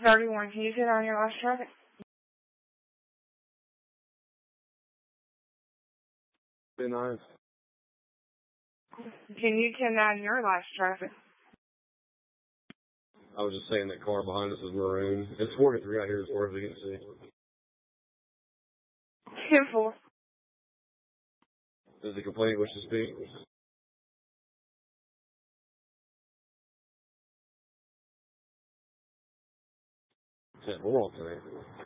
31. Can you sit on your last traffic? Be nice. Can you 10-9 your last traffic? I was just saying that car behind us is maroon. It's 43 out here as far as we can see. 10-4. Does the complainant wish to speak? 10, we're on tonight.